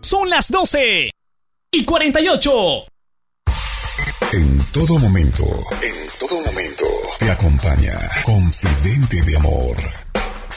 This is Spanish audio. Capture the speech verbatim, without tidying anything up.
Son las doce y cuarenta y ocho. En todo momento, en todo momento, te acompaña Confidente de Amor.